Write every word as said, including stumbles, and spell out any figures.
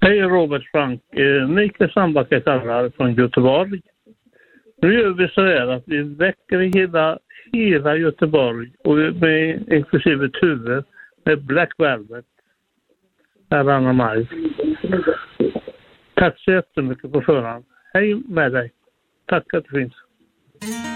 Hej Robert Frank, eh, Mikael Sandbacka kallar från Göteborg. Nu gör vi så här att vi väcker hela, hela Göteborg och med inklusive Tuve med Black Velvet. Här Anna Maj. Tack så jättemycket på förhand. Hej med dig. Tack att du finns.